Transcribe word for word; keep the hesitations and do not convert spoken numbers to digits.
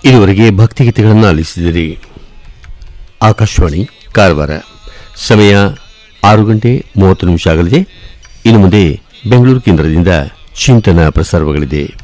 ಇದುವರೆಗೆ ಭಕ್ತಿಗೀತೆಗಳನ್ನು ಆಲಿಸಿದಿರಿ. ಆಕಾಶವಾಣಿ ಕಾರವಾರ. ಸಮಯ ಆರು ಗಂಟೆ ಮೂವತ್ತು ನಿಮಿಷ ಆಗಲಿದೆ. ಇನ್ನು ಮುಂದೆ ಬೆಂಗಳೂರು ಕೇಂದ್ರದಿಂದ ಚಿಂತನ ಪ್ರಸಾರವಾಗಲಿದೆ.